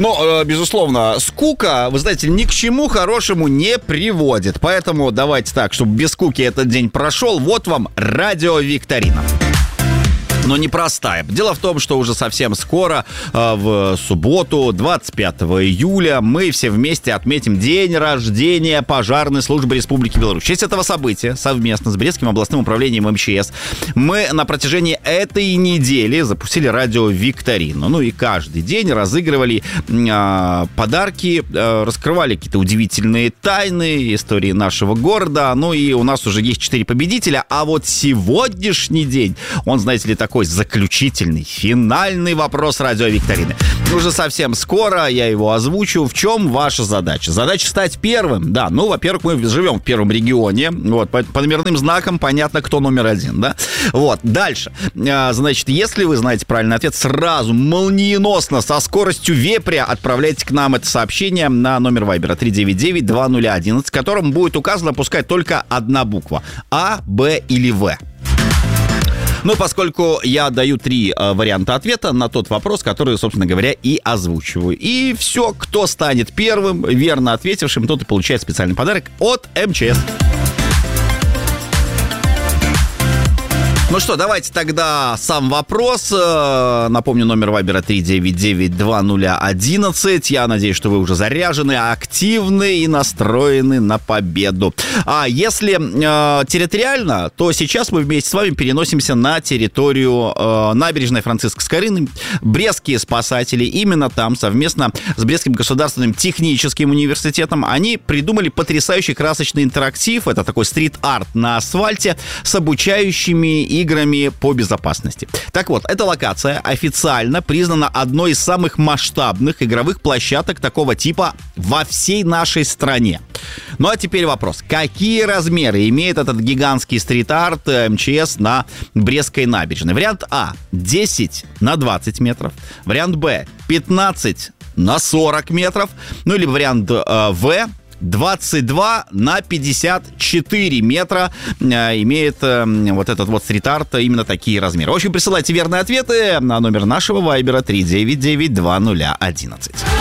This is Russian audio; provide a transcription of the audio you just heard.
Но, безусловно, скука, вы знаете, ни к чему хорошему не приводит. Поэтому давайте так, чтобы без скуки этот день прошел. Вот вам радиовикторина. Но непростая. Дело в том, что уже совсем скоро, в субботу, 25 июля, мы все вместе отметим день рождения Пожарной службы Республики Беларусь. В честь этого события совместно с Брестским областным управлением МЧС мы на протяжении этой недели запустили радиовикторину. Ну и каждый день разыгрывали подарки, раскрывали какие-то удивительные тайны, истории нашего города. Ну и у нас уже есть 4 победителя. А вот сегодняшний день, он, знаете ли, такой заключительный, финальный вопрос радиовикторины. Уже совсем скоро я его озвучу. В чем ваша задача? Задача стать первым. Да, ну, во-первых, мы живем в первом регионе. Вот, по номерным знакам понятно, кто номер один, да? Вот, дальше. Значит, если вы знаете правильный ответ, сразу, молниеносно, со скоростью вепря отправляйте к нам это сообщение на номер Вайбера 399-2011, в котором будет указано, пускай только одна буква. А, Б или В. Ну, поскольку я даю 3 варианта ответа на тот вопрос, который, собственно говоря, и озвучиваю. И все, кто станет первым, верно ответившим, тот и получает специальный подарок от МЧС. Ну что, давайте тогда сам вопрос. Напомню, номер Вайбера 399-2011. Я надеюсь, что вы уже заряжены, активны и настроены на победу. А если территориально, то сейчас мы вместе с вами переносимся на территорию набережной Франциск Скорины. Брестские спасатели именно там совместно с Брестским государственным техническим университетом они придумали потрясающий красочный интерактив. Это такой стрит-арт на асфальте с обучающими играми по безопасности. Так вот, эта локация официально признана одной из самых масштабных игровых площадок такого типа во всей нашей стране. Ну а теперь вопрос. Какие размеры имеет этот гигантский стрит-арт МЧС на Брестской набережной? Вариант А – 10 на 20 метров. Вариант Б – 15 на 40 метров. Ну или вариант В – 22 на 54 метра имеет вот этот вот стрит-арт именно такие размеры. В общем, присылайте верные ответы на номер нашего Вайбера 399-2011.